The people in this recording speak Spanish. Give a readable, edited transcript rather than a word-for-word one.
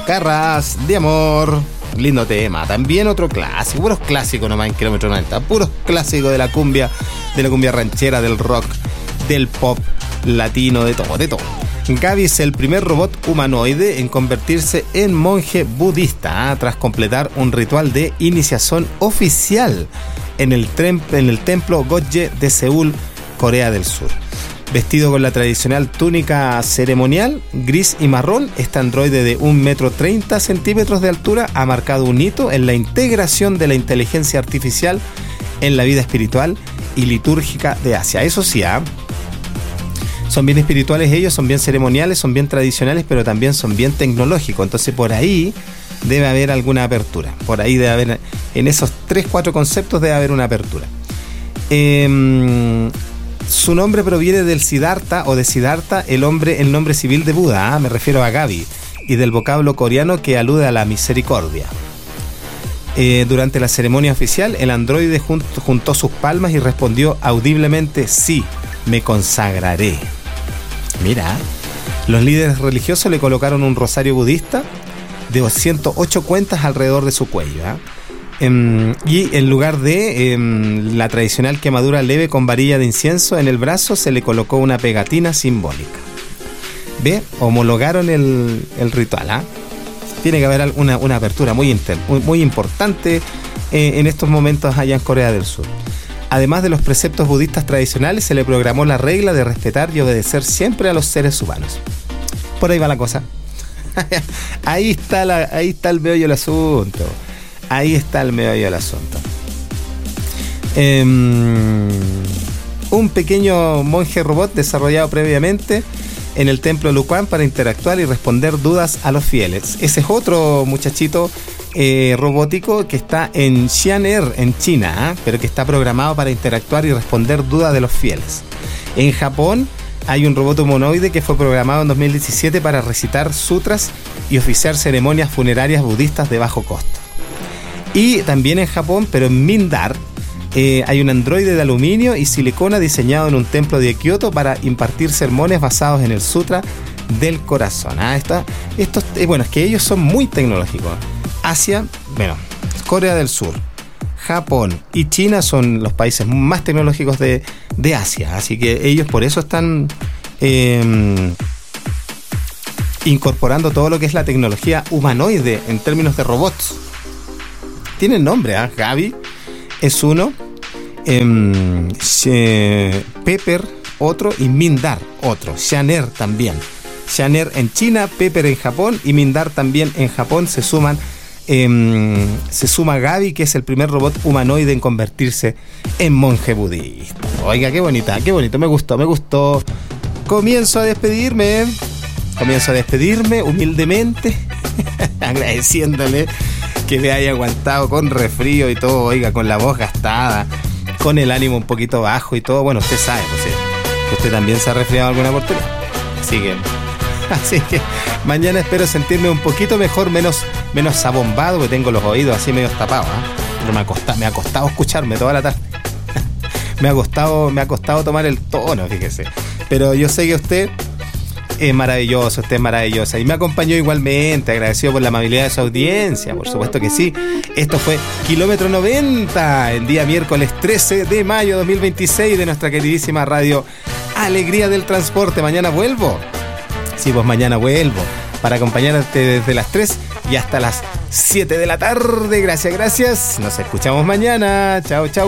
Garras de Amor. Lindo tema. También otro clásico. Puros clásicos nomás en Kilómetro 90. Puros clásicos de la cumbia ranchera, del rock, del pop latino, de todo, de todo. Gaby es el primer robot humanoide en convertirse en monje budista, tras completar un ritual de iniciación oficial en el templo Gotje de Seúl, Corea del Sur. Vestido con la tradicional túnica ceremonial gris y marrón, este androide de 1,30 m de altura ha marcado un hito en la integración de la inteligencia artificial en la vida espiritual y litúrgica de Asia. Eso sí, son bien espirituales ellos, son bien ceremoniales, son bien tradicionales, pero también son bien tecnológicos. Entonces por ahí debe haber alguna apertura. Por ahí debe haber, en esos 3-4 conceptos debe haber una apertura. Su nombre proviene del Siddhartha o de Siddhartha, el nombre civil de Buda, me refiero a Gaby, y del vocablo coreano que alude a la misericordia. Durante la ceremonia oficial, el androide juntó sus palmas y respondió audiblemente: sí, me consagraré. Mira, los líderes religiosos le colocaron un rosario budista de 108 cuentas alrededor de su cuello, y en lugar de la tradicional quemadura leve con varilla de incienso en el brazo, se le colocó una pegatina simbólica. ¿Ve? Homologaron el ritual, Tiene que haber una apertura muy importante en estos momentos allá en Corea del Sur. Además de los preceptos budistas tradicionales, se le programó la regla de respetar y obedecer siempre a los seres humanos. Por ahí va la cosa. Ahí está el meollo del asunto. Ahí está el meollo del asunto. Un pequeño monje robot desarrollado previamente en el templo Luquan para interactuar y responder dudas a los fieles. Ese es otro muchachito robótico que está en Xianer, en China, pero que está programado para interactuar y responder dudas de los fieles. En Japón hay un robot humanoide que fue programado en 2017 para recitar sutras y oficiar ceremonias funerarias budistas de bajo costo. Y también en Japón, pero en Mindar, hay un androide de aluminio y silicona diseñado en un templo de Kioto para impartir sermones basados en el Sutra del Corazón. Es que ellos son muy tecnológicos. Asia, Corea del Sur, Japón y China son los países más tecnológicos de Asia. Así que ellos por eso están incorporando todo lo que es la tecnología humanoide en términos de robots. Tienen nombre, Gaby es uno, Pepper otro y Mindar otro, Xianer también. Xianer en China, Pepper en Japón y Mindar también en Japón. Se suma Gaby, que es el primer robot humanoide en convertirse en monje budista. Oiga, qué bonito, me gustó. Comienzo a despedirme humildemente, agradeciéndole que me haya aguantado con resfrío y todo, oiga, con la voz gastada, con el ánimo un poquito bajo y todo. Bueno, usted sabe, pues, que usted también se ha resfriado alguna oportunidad. Así que mañana espero sentirme un poquito mejor, menos abombado, porque tengo los oídos así medio tapados, Pero me ha costado escucharme toda la tarde. me ha costado tomar el tono, fíjese. Pero yo sé que usted es maravilloso, usted es maravillosa y me acompañó igualmente, agradecido por la amabilidad de su audiencia, por supuesto que sí. Esto fue Kilómetro 90, el día miércoles 13 de mayo 2026 de nuestra queridísima radio Alegría del Transporte. Mañana vuelvo, sí, pues mañana vuelvo para acompañarte desde las 3 y hasta las 7 de la tarde. Gracias, nos escuchamos mañana, chao.